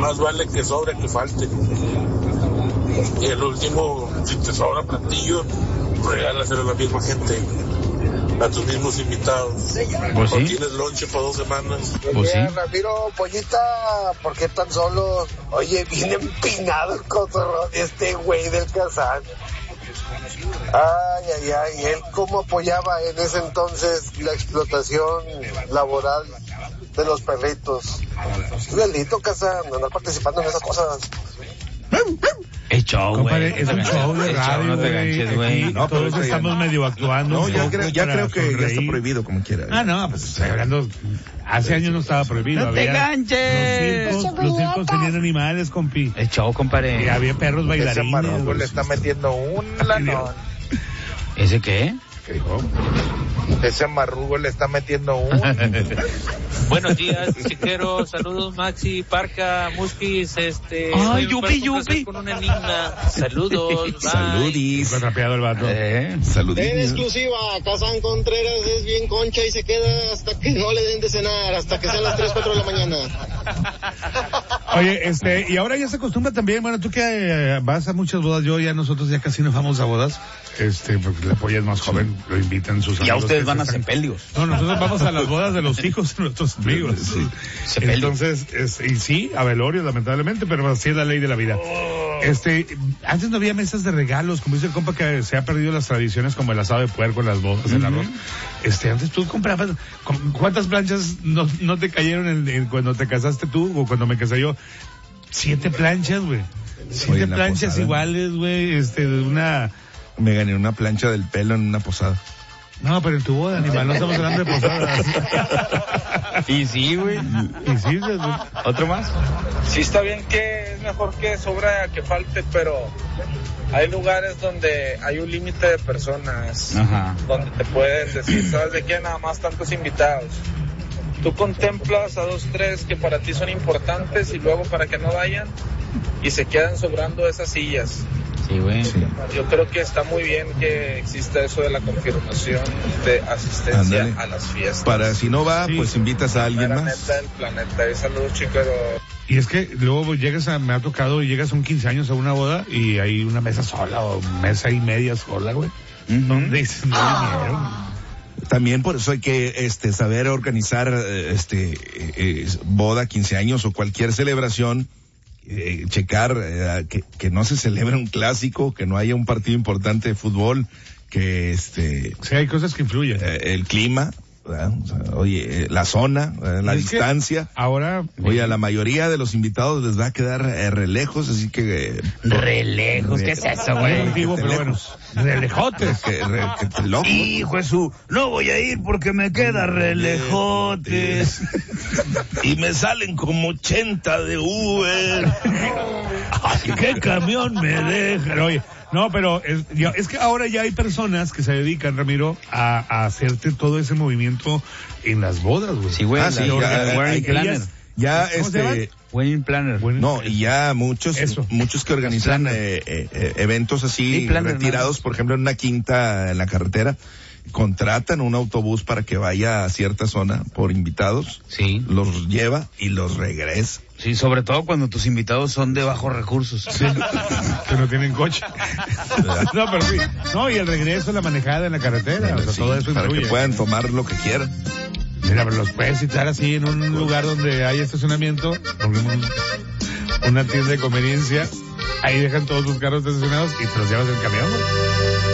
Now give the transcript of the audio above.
Más vale que sobre que falte. Y el último, si te sobra platillo, regálaselo a la misma gente, a tus mismos invitados. Pues sí. O tienes lonche para 2 semanas. Pues sí. Ramiro, pollita, ¿por qué tan solo? Oye, bien empinado el cotorrón de este güey del Kazán. Ay, él cómo apoyaba en ese entonces la explotación laboral de los perritos. Es delito, Kazán, andar participando en esas cosas. Es show, güey. Es un show de radio, no te ganches, güey. No, todos estamos medio actuando. No, ya creo que ya está prohibido como quiera. Ah, no, pues estoy hablando. Hace años no estaba prohibido. ¡No te ganches! Los circos tenían animales, compi. Es show, compadre. Y había perros bailarines. Ese marrugo le está metiendo un lanón. ¿Ese qué? ¿Qué dijo? Ese marrugo le está metiendo un... Buenos días, chiqueros. Saludos, Maxi, Parca, Muskis, Ay, Yupi. Con una enigma. Saludos, bye. Saludis. Fue rapeado el vato. Saludis. En exclusiva, Kazán Contreras es bien concha y se queda hasta que no le den de cenar, hasta que sean las 3, 4 de la mañana. Oye, y ahora ya se acostumbra también, bueno, tú que vas a muchas bodas, nosotros ya casi no vamos a bodas, porque la polla es más joven, lo invitan sus amigos. Ya ustedes van a sepelios. No, nosotros vamos a las bodas de los hijos de nuestros amigos. Sí. Entonces, y sí, a velorios, lamentablemente, pero así es la ley de la vida. Antes no había mesas de regalos, como dice el compa que se ha perdido las tradiciones como el asado de puerco en las bodas, el arroz. Antes tú comprabas, ¿cuántas planchas no te cayeron cuando te casaste tú o cuando me casé yo? 7 planchas, güey. 7 planchas posada, iguales, güey, una... Me gané una plancha del pelo en una posada. No, pero en tu boda, animal, no estamos hablando de posadas. Y sí, güey. Y sí, ¿otro más? Sí está bien que es mejor que sobra que falte, pero hay lugares donde hay un límite de personas. Ajá. Donde te pueden decir, ¿sabes de qué? Nada más tantos invitados. Tú contemplas a 2, 3 que para ti son importantes y luego para que no vayan y se quedan sobrando esas sillas. Sí, güey. Sí. Yo creo que está muy bien que exista eso de la confirmación de asistencia a las fiestas. Para si no va, pues invitas a alguien más. Neta del planeta. Saludos, chicos. Y es que luego me ha tocado, llegas a un 15 años a una boda y hay una mesa sola o mesa y media sola, güey. Donde dices, no vinieron. También por eso hay que saber organizar boda, 15 años o cualquier celebración. Checar que no se celebre un clásico, que no haya un partido importante de fútbol, que sí, hay cosas que influyen. El clima, ¿verdad? O sea, oye, la zona, la distancia. Ahora, oye, a la mayoría de los invitados les va a quedar re lejos, así que relejos, ¿qué es eso, güey? Antiguo, pero bueno, relejotes. Que loco. Hijo Jesús, no voy a ir porque me queda relejotes. Y me salen como 80 de Uber. Ay, qué camión me deja. Oye, no, pero es que ahora ya hay personas que se dedican, Ramiro, a hacerte todo ese movimiento en las bodas, güey. Sí, güey. Wedding planner. Wedding planner. No, y ya muchos que organizan eventos así retirados, por ejemplo en una quinta en la carretera, contratan un autobús para que vaya a cierta zona por invitados. Sí. Los lleva y los regresa. Sí, sobre todo cuando tus invitados son de bajos recursos. Sí, que no tienen coche. No, pero sí. No, y el regreso, la manejada en la carretera, o sea, todo eso para influye. Que puedan tomar lo que quieran. Mira, pero los puedes citar así en un lugar donde hay estacionamiento, una tienda de conveniencia, ahí dejan todos sus carros estacionados y te los llevas en camión, ¿no?